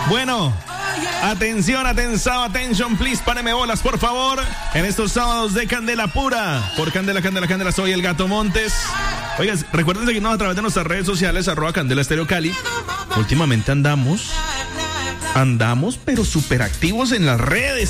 Bueno, attention, please, páreme bolas, por favor. En estos sábados de Candela Pura. Por Candela, soy el Gato Montes. Oigan, recuerden seguirnos a través de nuestras redes sociales, @Candela Estéreo Cali. Últimamente andamos, pero súper activos en las redes.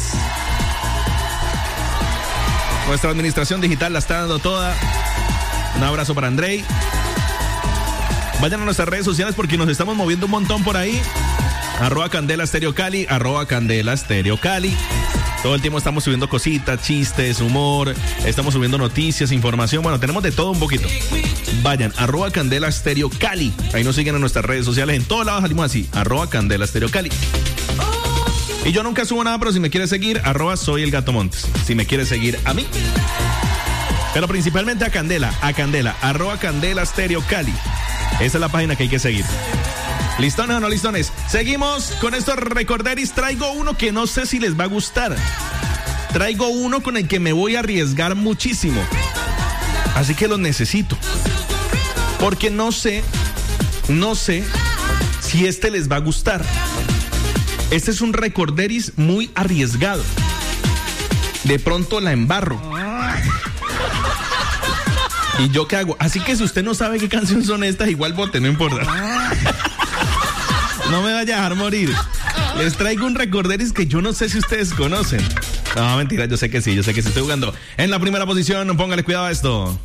Nuestra administración digital la está dando toda. Un abrazo para Andrei. Vayan a nuestras redes sociales porque nos estamos moviendo un montón por ahí. @Candela Estéreo Cali, @Candela Estéreo Cali. Todo el tiempo estamos subiendo cositas, chistes, humor, estamos subiendo noticias, información. Bueno, tenemos de todo un poquito. Vayan, @Candela Estéreo Cali. Ahí nos siguen en nuestras redes sociales. En todos lados salimos así, @Candela Estéreo Cali. Y yo nunca subo nada, pero si me quieres seguir, @soy el Gato Montes. Si me quieres seguir a mí. Pero principalmente a Candela, @Candela Estéreo Cali. Esa es la página que hay que seguir. ¿Listones o no listones? Seguimos con estos recorderis. Traigo uno que no sé si les va a gustar. Traigo uno con el que me voy a arriesgar muchísimo. Así que los necesito. Porque no sé si este les va a gustar. Este es un recorderis muy arriesgado. De pronto la embarro. ¿Y yo qué hago? Así que si usted no sabe qué canción son estas, igual vote, no importa. No me vaya a dejar morir. Les traigo un recorderis que yo no sé si ustedes conocen. No, mentira, yo sé que sí, estoy jugando. En la primera posición, póngale cuidado a esto.